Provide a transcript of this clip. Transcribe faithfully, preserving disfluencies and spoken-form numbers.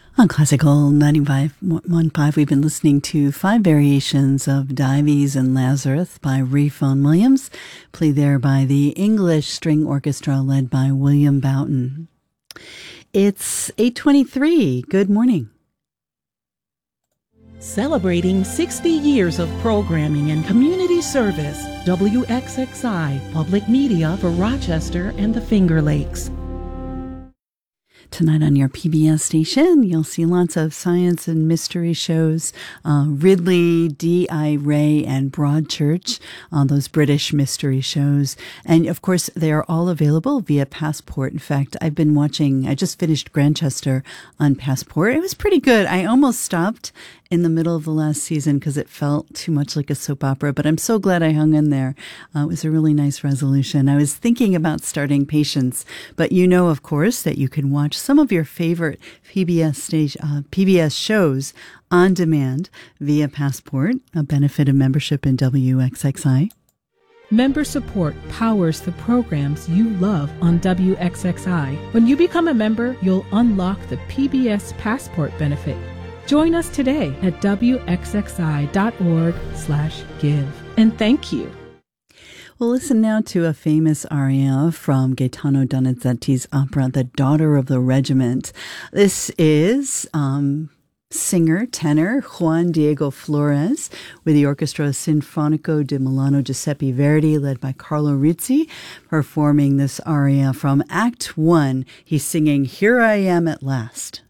On Classical ninety-five point fifteen, we've been listening to five variations of Dives and Lazarus by Ralph Vaughan Williams, played there by the English String Orchestra led by William Boughton. It's eight twenty-three. Good morning. Celebrating sixty years of programming and community service, W X X I, public media for Rochester and the Finger Lakes. Tonight on your P B S station, you'll see lots of science and mystery shows. Uh, Ridley, D I. Ray, and Broadchurch, uh, those British mystery shows. And of course, they are all available via Passport. In fact, I've been watching, I just finished Grantchester on Passport. It was pretty good. I almost stopped in the middle of the last season because it felt too much like a soap opera, but I'm so glad I hung in there. Uh, it was a really nice resolution. I was thinking about starting Patience, but you know, of course, that you can watch some of your favorite P B S stage, uh, P B S shows on demand via Passport, a benefit of membership in W X X I. Member support powers the programs you love on W X X I. When you become a member, you'll unlock the P B S Passport benefit. Join us today at W X X I dot org slash give. And thank you. We'll listen now to a famous aria from Gaetano Donizetti's opera, The Daughter of the Regiment. This is um, singer, tenor Juan Diego Flores with the Orchestra Sinfonico di Milano Giuseppe Verdi, led by Carlo Rizzi, performing this aria from Act One. He's singing Here I Am at Last.